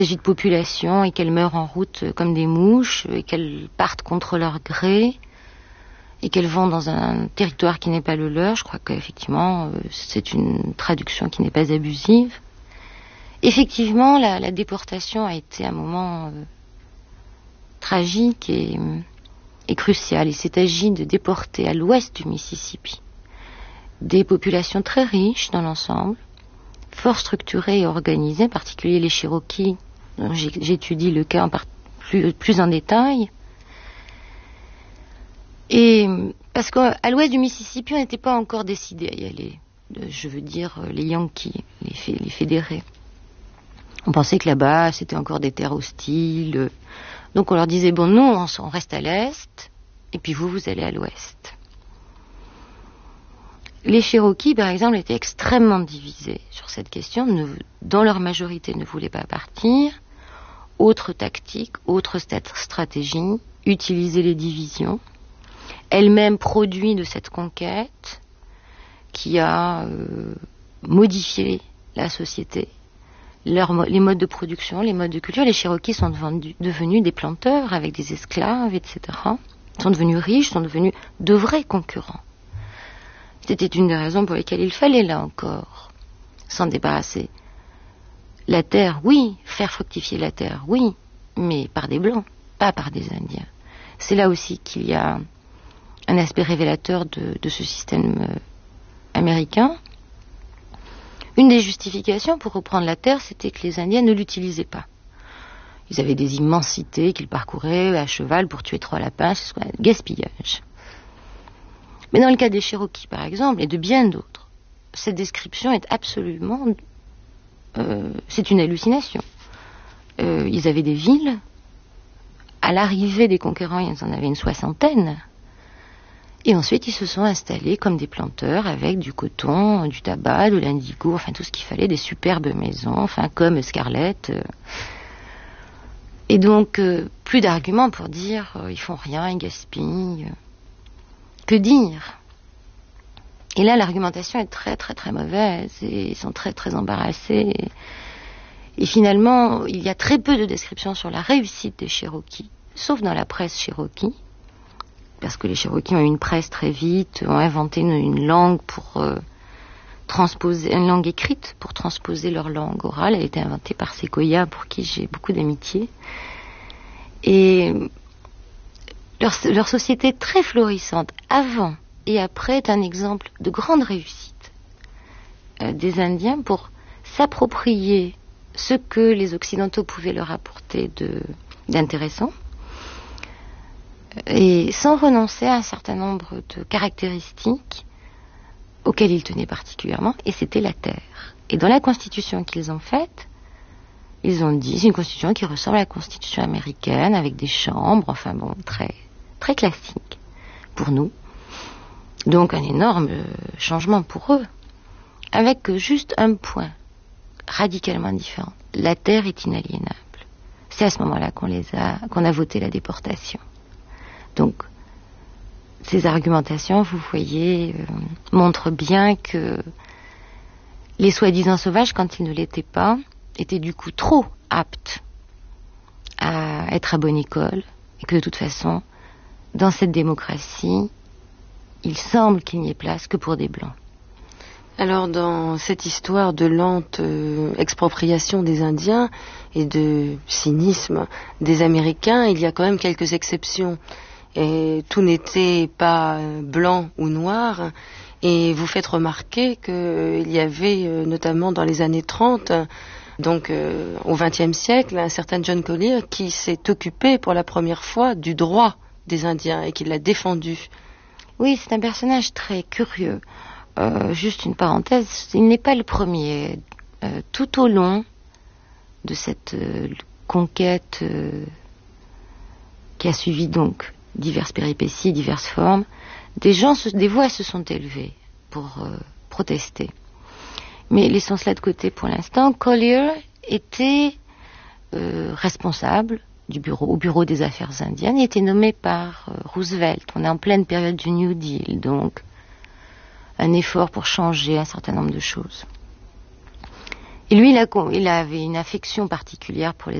s'agit de populations et qu'elles meurent en route comme des mouches, et qu'elles partent contre leur gré, et qu'elles vont dans un territoire qui n'est pas le leur. Je crois qu'effectivement, c'est une traduction qui n'est pas abusive. Effectivement, la déportation a été un moment tragique et crucial. Il s'est agi de déporter à l'ouest du Mississippi des populations très riches dans l'ensemble, fort structurées et organisées, en particulier les Cherokees, dont j'étudie le cas plus en détail. Et parce qu'à l'ouest du Mississippi, on n'était pas encore décidé à y aller. Je veux dire les Yankees, les fédérés. On pensait que là-bas, c'était encore des terres hostiles. Donc on leur disait, bon, nous, on reste à l'est, et puis vous allez à l'ouest. Les Cherokees, par exemple, étaient extrêmement divisés sur cette question. Dans leur majorité, ne voulaient pas partir. Autre tactique, autre stratégie, utiliser les divisions. Elle-même produit de cette conquête qui a modifié la société, les modes de production, les modes de culture. Les Cherokees sont devenus des planteurs avec des esclaves, etc. Ils sont devenus riches, sont devenus de vrais concurrents. C'était une des raisons pour lesquelles il fallait, là encore, s'en débarrasser. La terre, oui, faire fructifier la terre, oui, mais par des Blancs, pas par des Indiens. C'est là aussi qu'il y a un aspect révélateur de ce système américain. Une des justifications pour reprendre la terre, c'était que les Indiens ne l'utilisaient pas. Ils avaient des immensités qu'ils parcouraient à cheval pour tuer 3 lapins, c'est ce qu'on appelle gaspillage. Mais dans le cas des Cherokees, par exemple, et de bien d'autres, cette description est absolument... c'est une hallucination. Ils avaient des villes. À l'arrivée des conquérants, ils en avaient une 60aine. Et ensuite, ils se sont installés comme des planteurs avec du coton, du tabac, de l'indigo, enfin tout ce qu'il fallait, des superbes maisons, enfin comme Scarlett. Et donc, plus d'arguments pour dire ils font rien, ils gaspillent. Que dire? Et là, l'argumentation est très très très mauvaise et ils sont très très embarrassés. Et finalement, il y a très peu de descriptions sur la réussite des Cherokees, sauf dans la presse Cherokee, parce que les Cherokees ont eu une presse très vite, ont inventé une langue pour transposer, une langue écrite pour transposer leur langue orale. Elle a été inventée par Sequoyah, pour qui j'ai beaucoup d'amitié. Et leur société très florissante, avant et après, est un exemple de grande réussite des Indiens pour s'approprier ce que les Occidentaux pouvaient leur apporter d'intéressant, et sans renoncer à un certain nombre de caractéristiques auxquelles ils tenaient particulièrement, et c'était la terre. Et dans la constitution qu'ils ont faite, ils ont dit, c'est une constitution qui ressemble à la constitution américaine, avec des chambres, enfin bon, très, très classique pour nous. Donc un énorme changement pour eux, avec juste un point radicalement différent. La terre est inaliénable. C'est à ce moment-là qu'on a voté la déportation. Donc, ces argumentations, vous voyez, montrent bien que les soi-disant sauvages, quand ils ne l'étaient pas, étaient du coup trop aptes à être à bonne école, et que de toute façon, dans cette démocratie, il semble qu'il n'y ait place que pour des Blancs. Alors, dans cette histoire de lente expropriation des Indiens et de cynisme des Américains, il y a quand même quelques exceptions. Et tout n'était pas blanc ou noir. Et vous faites remarquer qu'il y avait, notamment dans les années 30, donc au XXe siècle, un certain John Collier qui s'est occupé pour la première fois du droit des Indiens et qui l'a défendu. Oui, c'est un personnage très curieux. Juste une parenthèse, il n'est pas le premier. Tout au long de cette conquête qui a suivi donc diverses péripéties, diverses formes, des voix se sont élevées pour protester. Mais laissons cela de côté pour l'instant. Collier était responsable au bureau des affaires indiennes. Il était nommé par Roosevelt. On est en pleine période du New Deal, donc un effort pour changer un certain nombre de choses. Et lui, il avait une affection particulière pour les